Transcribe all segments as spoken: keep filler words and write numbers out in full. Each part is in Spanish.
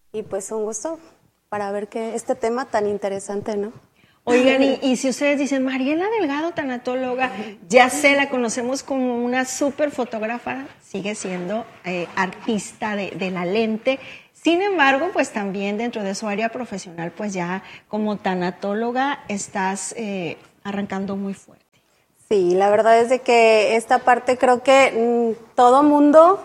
Y pues un gusto para ver que este tema tan interesante, ¿no? Oigan, y, y si ustedes dicen, Mariela Delgado, tanatóloga, ya sé, la conocemos como una súper fotógrafa, sigue siendo eh, artista de, de la lente. Sin embargo, pues también dentro de su área profesional, pues ya como tanatóloga estás eh, arrancando muy fuerte. Sí, la verdad es de que esta parte creo que mmm, todo mundo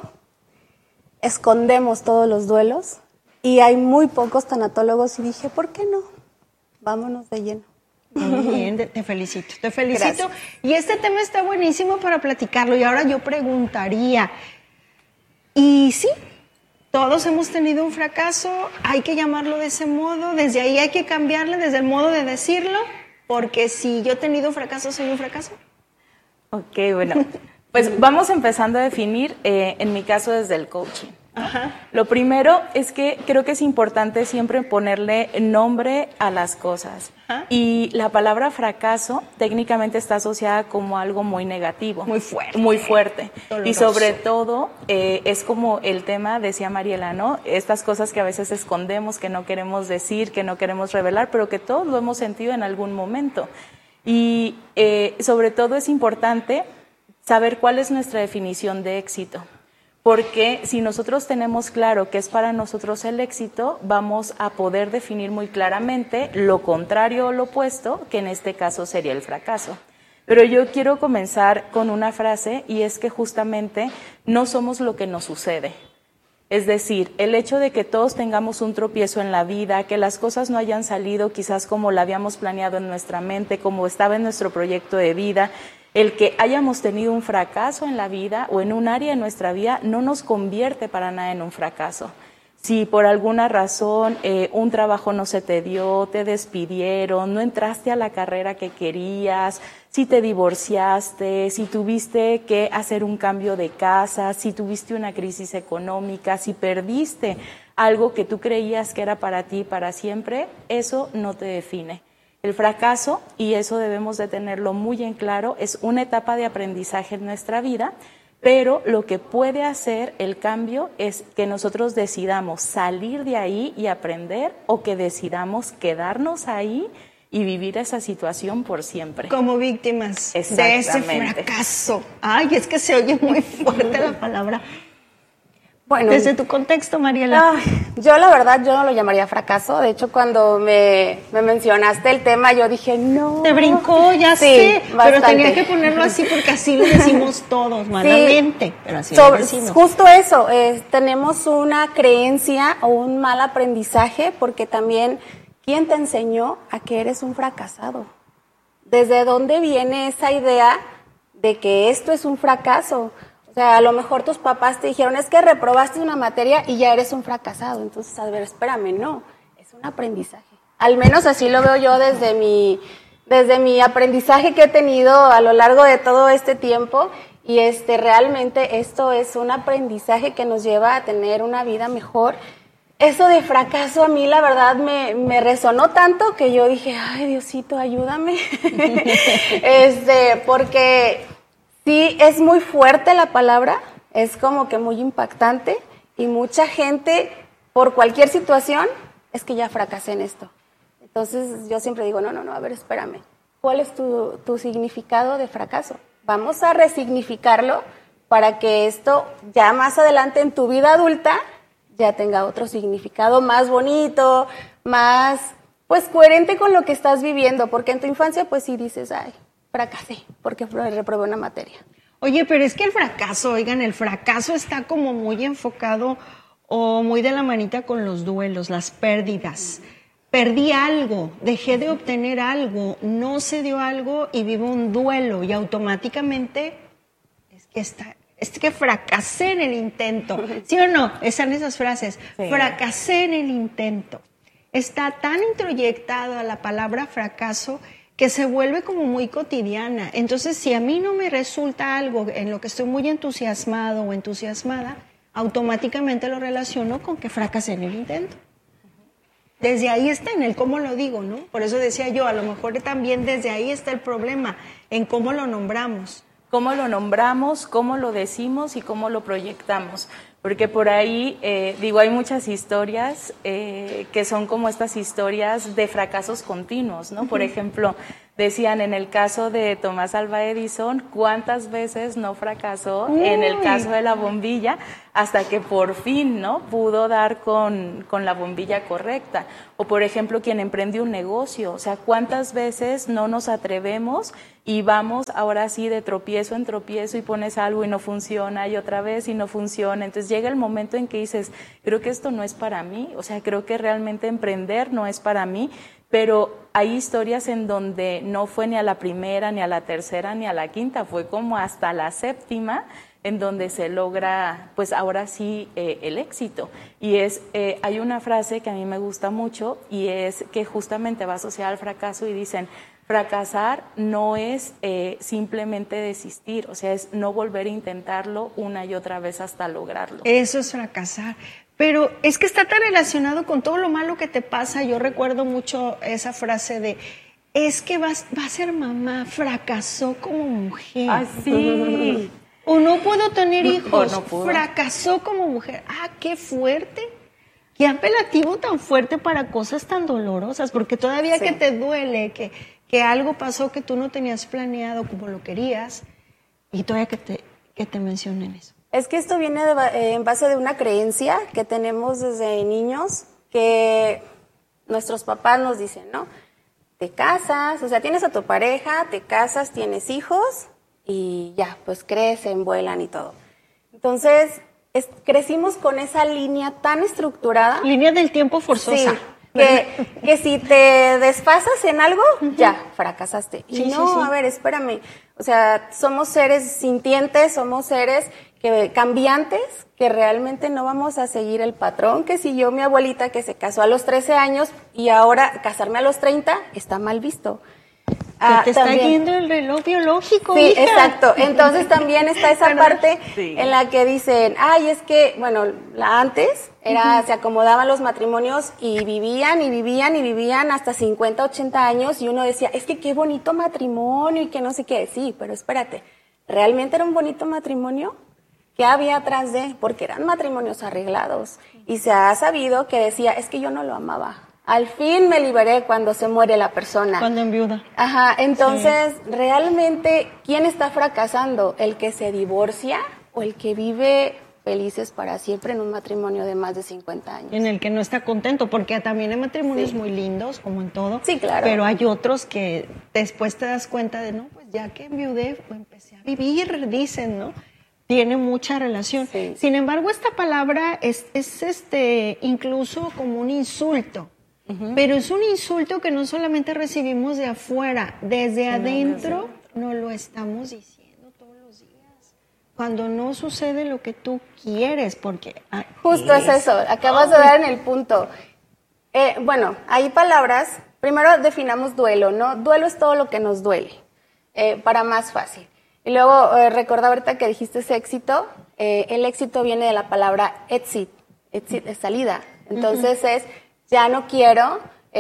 escondemos todos los duelos y hay muy pocos tanatólogos y dije, ¿por qué no? Vámonos de lleno. Muy bien, te felicito, te felicito. Gracias. Y este tema está buenísimo para platicarlo. Y ahora yo preguntaría, y sí, todos hemos tenido un fracaso, hay que llamarlo de ese modo, desde ahí hay que cambiarle, desde el modo de decirlo, porque si yo he tenido un fracaso, ¿soy un fracaso? Ok, bueno, pues vamos empezando a definir, eh, en mi caso, desde el coaching. Ajá. Lo primero es que creo que es importante siempre ponerle nombre a las cosas. Ajá. Y la palabra fracaso técnicamente está asociada como algo muy negativo. Muy fuerte. Muy fuerte. Doloroso. Y sobre todo eh, es como el tema, decía Mariela, ¿no? Estas cosas que a veces escondemos, que no queremos decir, que no queremos revelar, pero que todos lo hemos sentido en algún momento. Y eh, sobre todo es importante saber cuál es nuestra definición de éxito. Porque si nosotros tenemos claro qué es para nosotros el éxito, vamos a poder definir muy claramente lo contrario o lo opuesto, que en este caso sería el fracaso. Pero yo quiero comenzar con una frase, y es que justamente no somos lo que nos sucede. Es decir, el hecho de que todos tengamos un tropiezo en la vida, que las cosas no hayan salido quizás como la habíamos planeado en nuestra mente, como estaba en nuestro proyecto de vida, el que hayamos tenido un fracaso en la vida o en un área de nuestra vida no nos convierte para nada en un fracaso. Si por alguna razón eh, un trabajo no se te dio, te despidieron, no entraste a la carrera que querías, si te divorciaste, si tuviste que hacer un cambio de casa, si tuviste una crisis económica, si perdiste algo que tú creías que era para ti para siempre, eso no te define. El fracaso, y eso debemos de tenerlo muy en claro, es una etapa de aprendizaje en nuestra vida, pero lo que puede hacer el cambio es que nosotros decidamos salir de ahí y aprender, o que decidamos quedarnos ahí y vivir esa situación por siempre. Como víctimas de ese fracaso. Ay, es que se oye muy fuerte la palabra. Bueno, desde tu contexto, Mariela. Ay, yo la verdad, yo no lo llamaría fracaso. De hecho, cuando me, me mencionaste el tema, yo dije, no. Te brincó, ya sí, sé, bastante. Pero tenía que ponerlo así porque así lo decimos todos, malamente. Sí, pero así sobre, lo decimos. Justo eso, eh, tenemos una creencia o un mal aprendizaje, porque también, ¿quién te enseñó a que eres un fracasado? ¿Desde dónde viene esa idea de que esto es un fracaso? O sea, a lo mejor tus papás te dijeron, es que reprobaste una materia y ya eres un fracasado. Entonces, a ver, espérame, no, es un aprendizaje. Al menos así lo veo yo desde mi, desde mi aprendizaje que he tenido a lo largo de todo este tiempo. Y este, realmente esto es un aprendizaje que nos lleva a tener una vida mejor. Eso de fracaso a mí, la verdad, me, me resonó tanto que yo dije, ay, Diosito, ayúdame. este, porque... sí, es muy fuerte la palabra, es como que muy impactante y mucha gente, por cualquier situación, es que ya fracasé en esto. Entonces yo siempre digo, no, no, no, a ver, espérame, ¿cuál es tu, tu significado de fracaso? Vamos a resignificarlo para que esto ya más adelante en tu vida adulta ya tenga otro significado más bonito, más pues coherente con lo que estás viviendo, porque en tu infancia pues sí dices, ay, fracasé porque reprobé una materia. Oye, pero es que el fracaso, oigan, el fracaso está como muy enfocado o muy de la manita con los duelos, las pérdidas. Perdí algo, dejé de obtener algo, no se dio algo y vivo un duelo y automáticamente es que está, es que fracasé en el intento. ¿Sí o no? Están esas frases. Sí. Fracasé en el intento. Está tan introyectada la palabra fracaso que se vuelve como muy cotidiana. Entonces, si a mí no me resulta algo en lo que estoy muy entusiasmado o entusiasmada, automáticamente lo relaciono con que fracasé en el intento. Desde ahí está en el cómo lo digo, ¿no? Por eso decía yo, a lo mejor también desde ahí está el problema, en cómo lo nombramos. Cómo lo nombramos, cómo lo decimos y cómo lo proyectamos. Porque por ahí, eh, digo, hay muchas historias eh, que son como estas historias de fracasos continuos, ¿no? Por ejemplo, decían en el caso de Tomás Alva Edison, ¿cuántas veces no fracasó Uy. en el caso de la bombilla hasta que por fin, ¿no? pudo dar con, con la bombilla correcta? O por ejemplo, quien emprende un negocio, o sea, ¿cuántas veces no nos atrevemos y vamos ahora sí de tropiezo en tropiezo y pones algo y no funciona y otra vez y no funciona? Entonces llega el momento en que dices, creo que esto no es para mí, o sea, creo que realmente emprender no es para mí. Pero hay historias en donde no fue ni a la primera, ni a la tercera, ni a la quinta, fue como hasta la séptima, en donde se logra, pues ahora sí, eh, el éxito. Y es, eh, hay una frase que a mí me gusta mucho y es que justamente va asociada al fracaso y dicen, fracasar no es eh, simplemente desistir, o sea, es no volver a intentarlo una y otra vez hasta lograrlo. Eso es fracasar. Pero es que está tan relacionado con todo lo malo que te pasa. Yo recuerdo mucho esa frase de, es que vas, va a ser mamá, fracasó como mujer. Ah, sí. O no puedo tener hijos, no pudo. Fracasó como mujer. Ah, qué fuerte. Qué apelativo tan fuerte para cosas tan dolorosas, porque todavía sí. que te duele, que, que algo pasó que tú no tenías planeado como lo querías, y todavía que te, que te mencionen eso. Es que esto viene de, eh, en base de una creencia que tenemos desde niños, que nuestros papás nos dicen, ¿no? Te casas, o sea, tienes a tu pareja, te casas, tienes hijos y ya, pues crecen, vuelan y todo. Entonces, es, crecimos con esa línea tan estructurada. Línea del tiempo forzosa. Sí, que, que si te desfasas en algo, uh-huh. ya, fracasaste. Y sí, no, sí, sí. a ver, espérame. O sea, somos seres sintientes, somos seres que cambiantes, que realmente no vamos a seguir el patrón que siguió mi abuelita, que se casó a los trece años y ahora casarme a los treinta está mal visto. Ah, te también, está yendo el reloj biológico. Sí, hija. Exacto. Entonces también está esa parte sí. en la que dicen, ay, es que, bueno, la antes era, uh-huh. se acomodaban los matrimonios y vivían y vivían y vivían hasta cincuenta, ochenta años y uno decía, es que qué bonito matrimonio y que no sé qué. Sí, pero espérate, ¿realmente era un bonito matrimonio? ¿Qué había atrás de? Porque eran matrimonios arreglados y se ha sabido que decía, es que yo no lo amaba. Al fin me liberé cuando se muere la persona. Cuando enviuda. Ajá, entonces, sí. realmente, ¿quién está fracasando? ¿El que se divorcia o el que vive felices para siempre en un matrimonio de más de cincuenta años? En el que no está contento, porque también hay matrimonios sí. muy lindos, como en todo. Sí, claro. Pero hay otros que después te das cuenta de, no, pues ya que enviudé, pues empecé a vivir, dicen, ¿no? Tiene mucha relación. Sí. Sin embargo, esta palabra es, es este, incluso como un insulto. Uh-huh. Pero es un insulto que no solamente recibimos de afuera, desde sí, adentro no, nos lo estamos diciendo todos los días. Cuando no sucede lo que tú quieres, porque... Justo es, es eso, acabas oh. de dar en el punto. Eh, bueno, hay palabras, primero definamos duelo, ¿no? Duelo es todo lo que nos duele, eh, para más fácil. Y luego, eh, recordaba ahorita que dijiste ese éxito, eh, el éxito viene de la palabra exit, exit es salida. Entonces uh-huh. es... ya no quiero,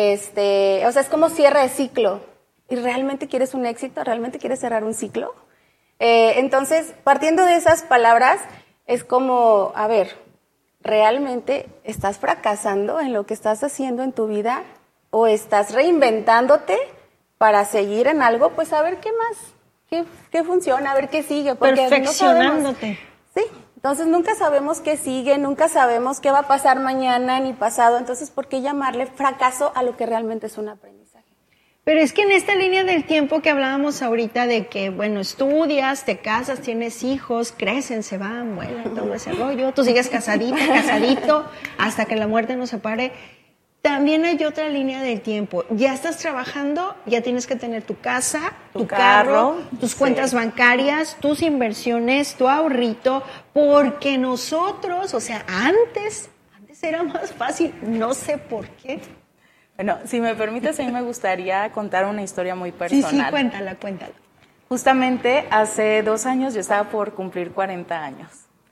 este, o sea, es como cierre de ciclo. ¿Y realmente quieres un éxito? ¿Realmente quieres cerrar un ciclo? Eh, entonces, partiendo de esas palabras, es como, a ver, ¿realmente estás fracasando en lo que estás haciendo en tu vida? ¿O estás reinventándote para seguir en algo? Pues a ver qué más, qué, qué funciona, a ver qué sigue. Porque perfeccionándote. No sí. Entonces nunca sabemos qué sigue, nunca sabemos qué va a pasar mañana ni pasado. Entonces, ¿por qué llamarle fracaso a lo que realmente es un aprendizaje? Pero es que en esta línea del tiempo que hablábamos ahorita de que, bueno, estudias, te casas, tienes hijos, crecen, se van, vuelan, todo ese rollo, tú sigues casadita, casadito, hasta que la muerte nos separe. También hay otra línea del tiempo. Ya estás trabajando, ya tienes que tener tu casa, tu, tu carro, carro, tus sí. cuentas bancarias, tus inversiones, tu ahorrito, porque nosotros, o sea, antes, antes era más fácil, no sé por qué. Bueno, si me permites, a mí me gustaría contar una historia muy personal. Sí, sí, cuéntala, cuéntala. Justamente hace dos años yo estaba por cumplir cuarenta años.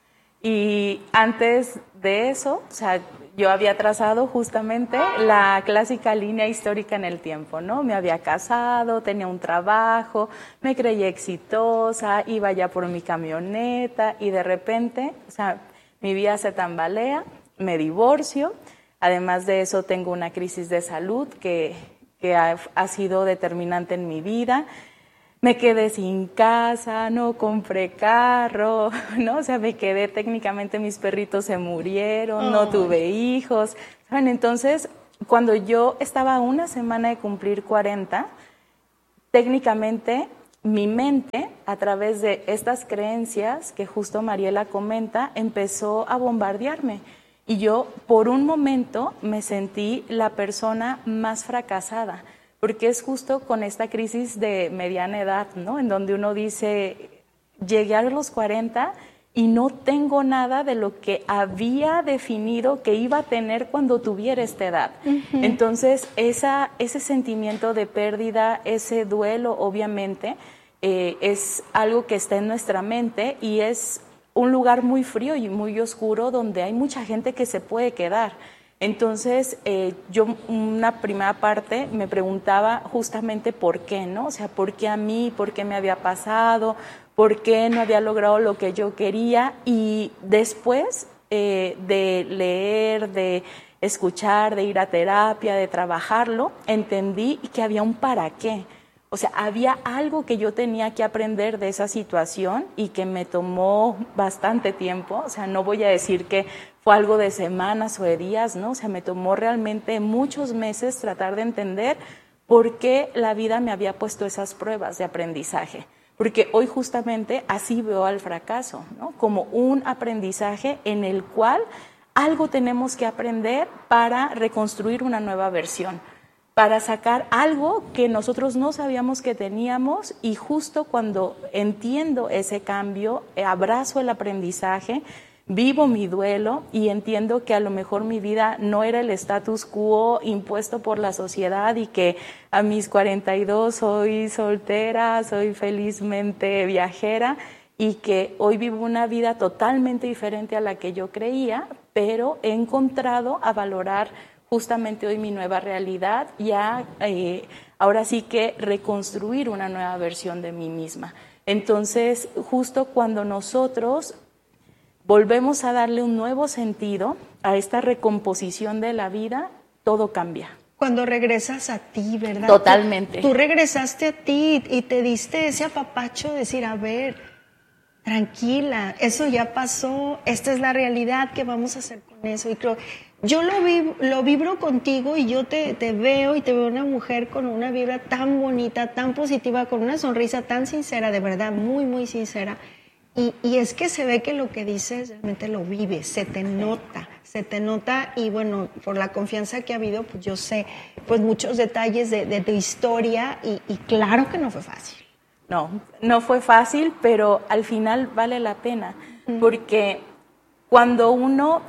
Y antes de eso, o sea, yo había trazado justamente la clásica línea histórica en el tiempo, ¿no? Me había casado, tenía un trabajo, me creía exitosa, iba ya por mi camioneta y de repente, o sea, mi vida se tambalea, me divorcio, además de eso tengo una crisis de salud que, que ha, ha sido determinante en mi vida. Me quedé sin casa, no compré carro, ¿no? O sea, me quedé, técnicamente mis perritos se murieron, oh. no tuve hijos. ¿Saben? Entonces, cuando yo estaba a una semana de cumplir cuarenta, técnicamente mi mente, a través de estas creencias que justo Mariela comenta, empezó a bombardearme. Y yo, por un momento, me sentí la persona más fracasada. Porque es justo con esta crisis de mediana edad, ¿no? En donde uno dice, llegué a los cuarenta y no tengo nada de lo que había definido que iba a tener cuando tuviera esta edad. Uh-huh. Entonces, esa, ese sentimiento de pérdida, ese duelo, obviamente, eh, es algo que está en nuestra mente y es un lugar muy frío y muy oscuro donde hay mucha gente que se puede quedar. Entonces, eh, yo una primera parte me preguntaba justamente por qué, ¿no? O sea, ¿por qué a mí? ¿Por qué me había pasado? ¿Por qué no había logrado lo que yo quería? Y después eh, de leer, de escuchar, de ir a terapia, de trabajarlo, entendí que había un para qué. O sea, había algo que yo tenía que aprender de esa situación y que me tomó bastante tiempo. O sea, no voy a decir que fue algo de semanas o de días, ¿no? O sea, me tomó realmente muchos meses tratar de entender por qué la vida me había puesto esas pruebas de aprendizaje. Porque hoy justamente así veo al fracaso, ¿no? Como un aprendizaje en el cual algo tenemos que aprender para reconstruir una nueva versión, para sacar algo que nosotros no sabíamos que teníamos, y justo cuando entiendo ese cambio, abrazo el aprendizaje, vivo mi duelo y entiendo que a lo mejor mi vida no era el status quo impuesto por la sociedad y que a mis cuarenta y dos soy soltera, soy felizmente viajera y que hoy vivo una vida totalmente diferente a la que yo creía, pero he encontrado a valorar justamente hoy mi nueva realidad y a, eh, ahora sí que reconstruir una nueva versión de mí misma. Entonces, justo cuando nosotros volvemos a darle un nuevo sentido a esta recomposición de la vida, todo cambia. Cuando regresas a ti, ¿verdad? Totalmente. Tú, tú regresaste a ti y te diste ese apapacho de decir, a ver, tranquila, eso ya pasó, esta es la realidad, ¿qué vamos a hacer con eso? Y creo, yo lo, vi, lo vibro contigo y yo te, te veo y te veo una mujer con una vibra tan bonita, tan positiva, con una sonrisa tan sincera, de verdad, muy, muy sincera. Y, y es que se ve que lo que dices realmente lo vives, se te nota, se te nota y bueno, por la confianza que ha habido, pues yo sé pues muchos detalles de, de tu historia y, y claro que no fue fácil. No, no fue fácil, pero al final vale la pena, porque cuando uno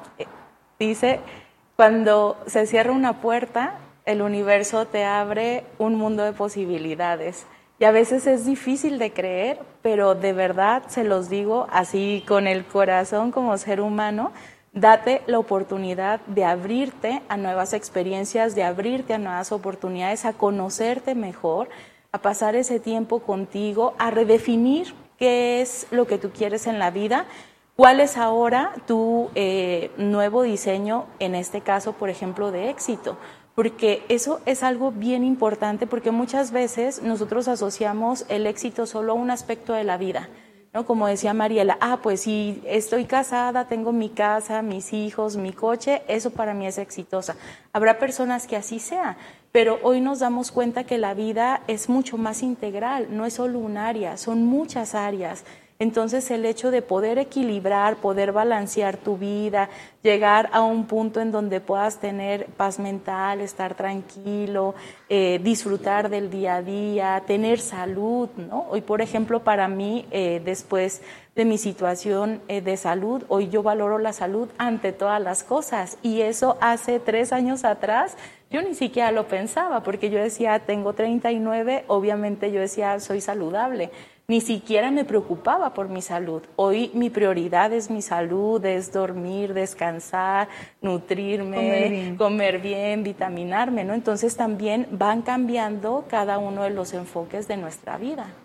dice, cuando se cierra una puerta, el universo te abre un mundo de posibilidades. Y a veces es difícil de creer, pero de verdad se los digo así con el corazón como ser humano, date la oportunidad de abrirte a nuevas experiencias, de abrirte a nuevas oportunidades, a conocerte mejor, a pasar ese tiempo contigo, a redefinir qué es lo que tú quieres en la vida, cuál es ahora tu eh, nuevo diseño, en este caso, por ejemplo, de éxito. Porque eso es algo bien importante, porque muchas veces nosotros asociamos el éxito solo a un aspecto de la vida, ¿no? Como decía Mariela, ah, pues si estoy casada, tengo mi casa, mis hijos, mi coche, eso para mí es exitosa. Habrá personas que así sea, pero hoy nos damos cuenta que la vida es mucho más integral, no es solo un área, son muchas áreas. Entonces el hecho de poder equilibrar, poder balancear tu vida, llegar a un punto en donde puedas tener paz mental, estar tranquilo, eh, disfrutar del día a día, tener salud, ¿no? Hoy, por ejemplo, para mí, eh, después de mi situación eh, de salud, hoy yo valoro la salud ante todas las cosas, y eso hace tres años atrás yo ni siquiera lo pensaba, porque yo decía, tengo treinta y nueve, obviamente yo decía, soy saludable. Ni siquiera me preocupaba por mi salud. Hoy mi prioridad es mi salud, es dormir, descansar, nutrirme, comer bien, comer bien, vitaminarme, ¿no? Entonces también van cambiando cada uno de los enfoques de nuestra vida.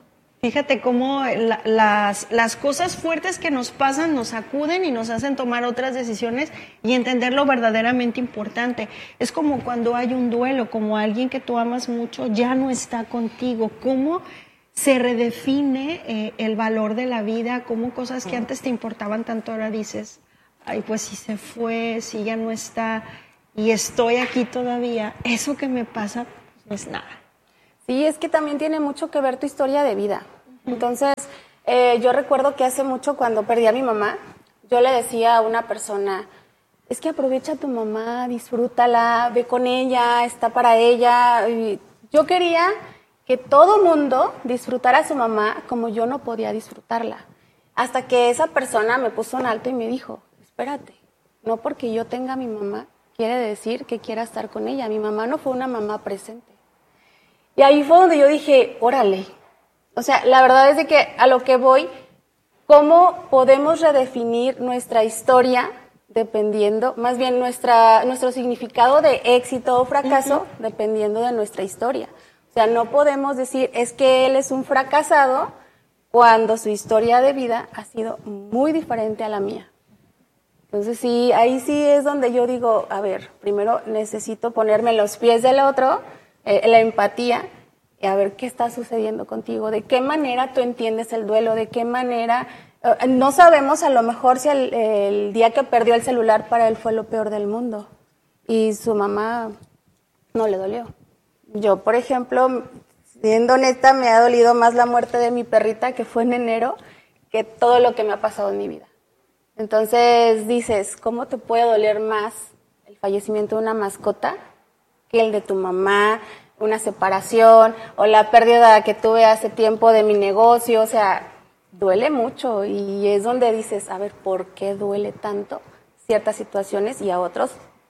Fíjate cómo la, las, las cosas fuertes que nos pasan nos sacuden y nos hacen tomar otras decisiones y entender lo verdaderamente importante. Es como cuando hay un duelo, como alguien que tú amas mucho ya no está contigo. ¿Cómo se redefine eh, el valor de la vida? ¿Cómo cosas que antes te importaban tanto ahora dices, ay, pues si se fue, si ya no está y estoy aquí todavía, eso que me pasa pues no es nada? Sí, es que también tiene mucho que ver tu historia de vida. Entonces, eh, yo recuerdo que hace mucho cuando perdí a mi mamá, yo le decía a una persona, es que aprovecha a tu mamá, disfrútala, ve con ella, está para ella. Y yo quería que todo mundo disfrutara a su mamá como yo no podía disfrutarla. Hasta que esa persona me puso un alto y me dijo, espérate, no porque yo tenga a mi mamá quiere decir que quiera estar con ella. Mi mamá no fue una mamá presente. Y ahí fue donde yo dije, órale. O sea, la verdad es de que a lo que voy, ¿cómo podemos redefinir nuestra historia dependiendo, más bien nuestra, nuestro significado de éxito o fracaso uh-huh. dependiendo de nuestra historia? O sea, no podemos decir, es que él es un fracasado cuando su historia de vida ha sido muy diferente a la mía. Entonces, sí, ahí sí es donde yo digo, a ver, primero necesito ponerme en los pies del otro, eh, la empatía, y a ver qué está sucediendo contigo, de qué manera tú entiendes el duelo, de qué manera, eh, no sabemos a lo mejor si el, el día que perdió el celular para él fue lo peor del mundo y su mamá no le dolió. Yo, por ejemplo, siendo honesta, me ha dolido más la muerte de mi perrita, que fue en enero, que todo lo que me ha pasado en mi vida. Entonces dices, ¿cómo te puede doler más el fallecimiento de una mascota que el de tu mamá, una separación o la pérdida que tuve hace tiempo de mi negocio? O sea, duele mucho y es donde dices, a ver, ¿por qué duele tanto ciertas situaciones y a otros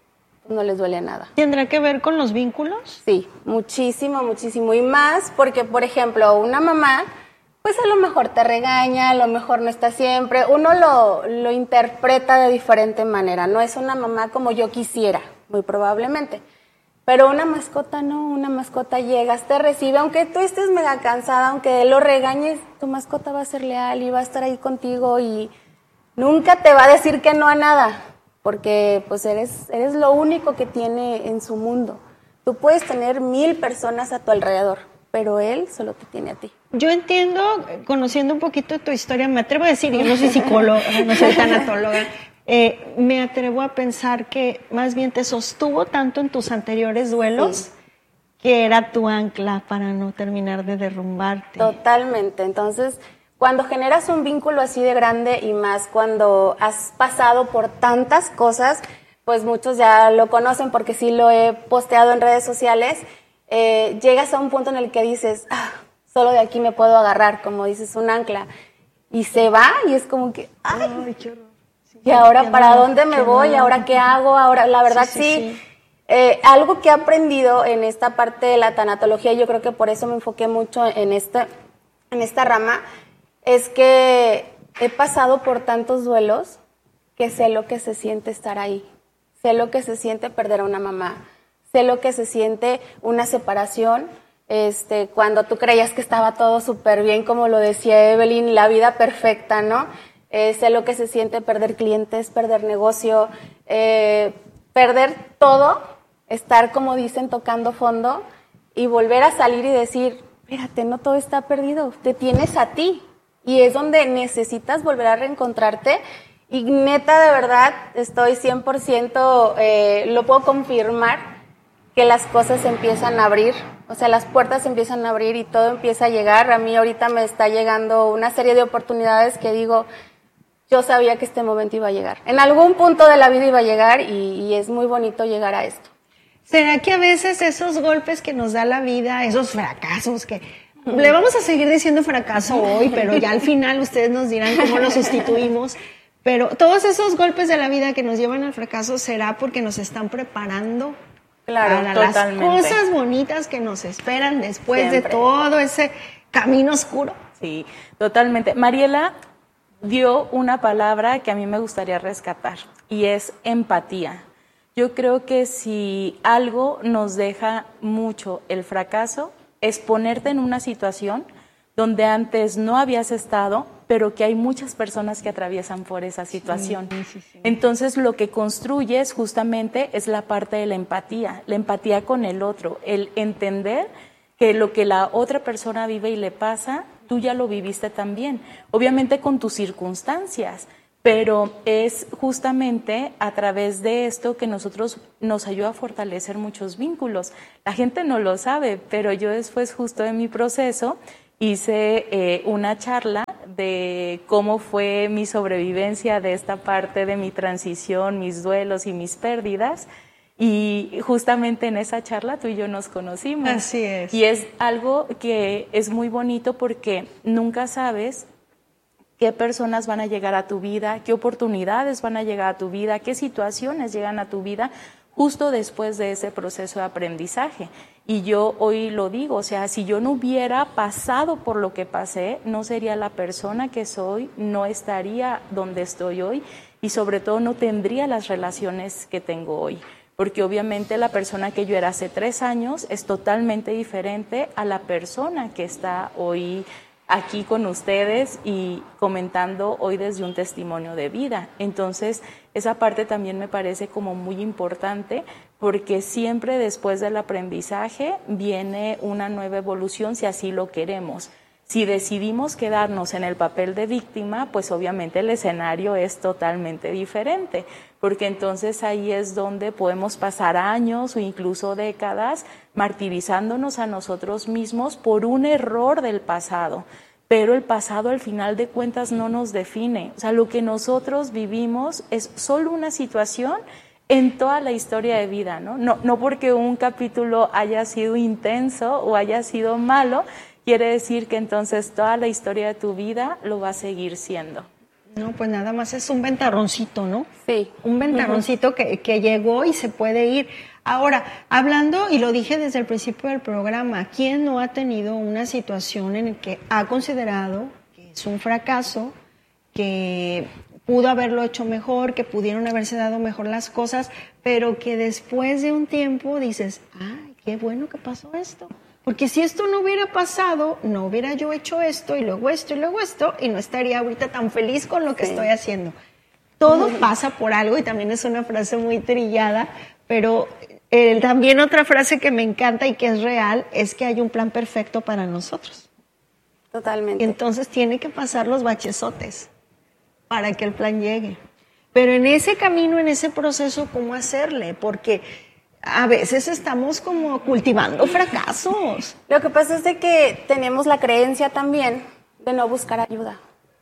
no les duele nada? ¿Tendrá que ver con los vínculos? Sí, muchísimo, muchísimo. Y más porque, por ejemplo, una mamá, pues a lo mejor te regaña, a lo mejor no está siempre. Uno lo, lo interpreta de diferente manera. No es una mamá como yo quisiera, muy probablemente. Pero una mascota no, una mascota llegas, te recibe, aunque tú estés mega cansada, aunque lo regañes, tu mascota va a ser leal y va a estar ahí contigo y nunca te va a decir que no a nada, porque pues eres, eres lo único que tiene en su mundo. Tú puedes tener mil personas a tu alrededor, pero él solo te tiene a ti. Yo entiendo, conociendo un poquito de tu historia, me atrevo a decir, yo no soy psicóloga, no soy tanatóloga, Eh, me atrevo a pensar que más bien te sostuvo tanto en tus anteriores duelos sí. que era tu ancla para no terminar de derrumbarte. Totalmente. Entonces, cuando generas un vínculo así de grande y más cuando has pasado por tantas cosas, pues muchos ya lo conocen porque sí lo he posteado en redes sociales, eh, llegas a un punto en el que dices, ah, solo de aquí me puedo agarrar, como dices, un ancla, y se va y es como que, ay, ay qué horror. ¿Y ahora para dónde me voy? ¿Ahora qué hago? Ahora, la verdad sí, sí, sí. sí. Eh, algo que he aprendido en esta parte de la tanatología, yo creo que por eso me enfoqué mucho en esta, en esta rama, es que he pasado por tantos duelos que sé lo que se siente estar ahí. Sé lo que se siente perder a una mamá. Sé lo que se siente una separación. Este, cuando tú creías que estaba todo súper bien, como lo decía Evelyn, la vida perfecta, ¿no? Eh, sé lo que se siente perder clientes, perder negocio, eh, perder todo, estar, como dicen, tocando fondo y volver a salir y decir, espérate, no todo está perdido, te tienes a ti. Y es donde necesitas volver a reencontrarte. Y neta, de verdad, estoy cien por ciento, eh, lo puedo confirmar, que las cosas se empiezan a abrir. O sea, las puertas se empiezan a abrir y todo empieza a llegar. A mí ahorita me está llegando una serie de oportunidades que digo, yo sabía que este momento iba a llegar. En algún punto de la vida iba a llegar y, y es muy bonito llegar a esto. ¿Será que a veces esos golpes que nos da la vida, esos fracasos que... Le vamos a seguir diciendo fracaso hoy, pero ya al final ustedes nos dirán cómo lo sustituimos. Pero todos esos golpes de la vida que nos llevan al fracaso, ¿será porque nos están preparando claro, para totalmente. las cosas bonitas que nos esperan después Siempre. de todo ese camino oscuro? Sí, totalmente. Mariela dio una palabra que a mí me gustaría rescatar y es empatía. Yo creo que si algo nos deja mucho el fracaso es ponerte en una situación donde antes no habías estado, pero que hay muchas personas que atraviesan por esa situación. Sí, sí, sí. Entonces, lo que construyes justamente es la parte de la empatía, la empatía con el otro, el entender que lo que la otra persona vive y le pasa, tú ya lo viviste también, obviamente con tus circunstancias, pero es justamente a través de esto que nosotros nos ayuda a fortalecer muchos vínculos. La gente no lo sabe, pero yo después justo de mi proceso hice eh, una charla de cómo fue mi sobrevivencia de esta parte de mi transición, mis duelos y mis pérdidas. Y justamente en esa charla tú y yo nos conocimos. Así es. Y es algo que es muy bonito porque nunca sabes qué personas van a llegar a tu vida, qué oportunidades van a llegar a tu vida, qué situaciones llegan a tu vida justo después de ese proceso de aprendizaje. Y yo hoy lo digo, o sea, si yo no hubiera pasado por lo que pasé, no sería la persona que soy, no estaría donde estoy hoy y sobre todo no tendría las relaciones que tengo hoy. Porque obviamente la persona que yo era hace tres años es totalmente diferente a la persona que está hoy aquí con ustedes y comentando hoy desde un testimonio de vida. Entonces, esa parte también me parece como muy importante porque siempre después del aprendizaje viene una nueva evolución si así lo queremos. Si decidimos quedarnos en el papel de víctima, pues obviamente el escenario es totalmente diferente, porque entonces ahí es donde podemos pasar años o incluso décadas martirizándonos a nosotros mismos por un error del pasado. Pero el pasado al final de cuentas no nos define. O sea, lo que nosotros vivimos es solo una situación en toda la historia de vida, ¿no? No, no porque un capítulo haya sido intenso o haya sido malo, quiere decir que entonces toda la historia de tu vida lo va a seguir siendo. No, pues nada más es un ventarroncito, ¿no? Sí. Un ventarroncito uh-huh. que, que llegó y se puede ir. Ahora, hablando, y lo dije desde el principio del programa, ¿quién no ha tenido una situación en la que ha considerado que es un fracaso, que pudo haberlo hecho mejor, que pudieron haberse dado mejor las cosas, pero que después de un tiempo dices, ay, qué bueno que pasó esto? Porque si esto no hubiera pasado, no hubiera yo hecho esto y luego esto y luego esto y no estaría ahorita tan feliz con lo que sí. estoy haciendo. Todo uh-huh. pasa por algo y también es una frase muy trillada, pero eh, también otra frase que me encanta y que es real es que hay un plan perfecto para nosotros. Totalmente. Y entonces tiene que pasar los bachesotes para que el plan llegue. Pero en ese camino, en ese proceso, ¿cómo hacerle? Porque a veces estamos como cultivando fracasos. Lo que pasa es de que tenemos la creencia también de no buscar ayuda.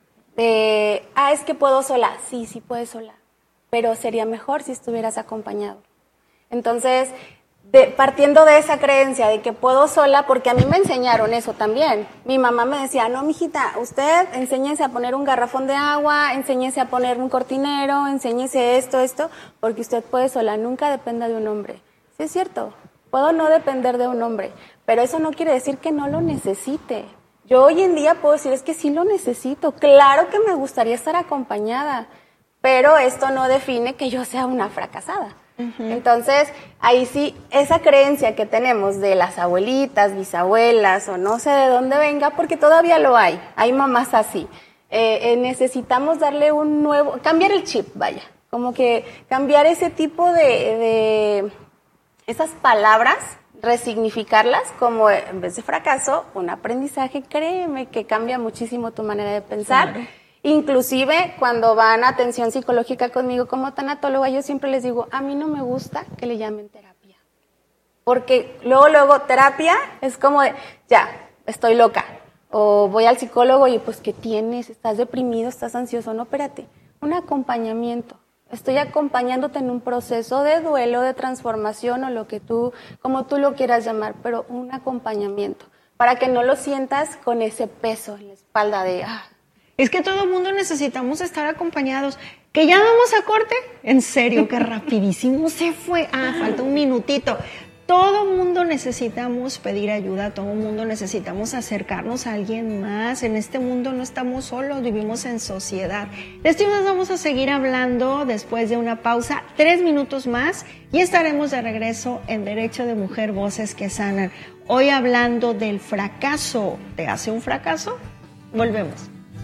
De, ah, es que puedo sola. Sí, sí puedes sola. Pero sería mejor si estuvieras acompañado. Entonces, de, partiendo de esa creencia de que puedo sola, porque a mí me enseñaron eso también. Mi mamá me decía, no, mijita, usted enséñese a poner un garrafón de agua, enséñese a poner un cortinero, enséñese esto, esto, porque usted puede sola, nunca dependa de un hombre. Sí, es cierto, puedo no depender de un hombre, pero eso no quiere decir que no lo necesite. Yo hoy en día puedo decir, es que sí lo necesito, claro que me gustaría estar acompañada, pero esto no define que yo sea una fracasada. Uh-huh. Entonces, ahí sí, esa creencia que tenemos de las abuelitas, bisabuelas, o no sé de dónde venga, porque todavía lo hay, hay mamás así, eh, eh, necesitamos darle un nuevo, cambiar el chip, vaya, como que cambiar ese tipo de... de esas palabras, resignificarlas como en vez de fracaso, un aprendizaje, créeme que cambia muchísimo tu manera de pensar. Claro. Inclusive cuando van a atención psicológica conmigo como tanatóloga, yo siempre les digo, a mí no me gusta que le llamen terapia. Porque luego, luego, terapia es como de, ya, estoy loca. O voy al psicólogo y pues, ¿qué tienes? ¿Estás deprimido? ¿Estás ansioso? No, espérate, un acompañamiento. Estoy acompañándote en un proceso de duelo, de transformación o lo que tú, como tú lo quieras llamar, pero un acompañamiento para que no lo sientas con ese peso en la espalda de... Ah. Es que todo el mundo necesitamos estar acompañados. ¿Que ya vamos a corte? En serio, que rapidísimo se fue. Ah, falta un minutito. todo mundo necesitamos pedir ayuda, todo mundo necesitamos acercarnos a alguien más. En este mundo no estamos solos, vivimos en sociedad. De esto nos vamos a seguir hablando después de una pausa, tres minutos más, y estaremos de regreso en Derecho de Mujer, Voces que Sanan. Hoy hablando del fracaso. ¿Te hace un fracaso? Volvemos.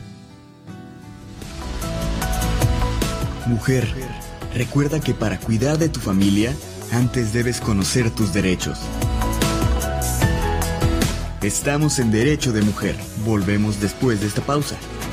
Mujer, recuerda que para cuidar de tu familia, antes debes conocer tus derechos. Estamos en Derecho de Mujer. Volvemos después de esta pausa.